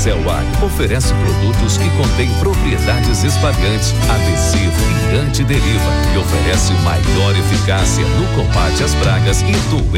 Celwag oferece produtos que contêm propriedades espalhantes, adesivo e antideriva e oferece maior eficácia no combate às pragas e doenças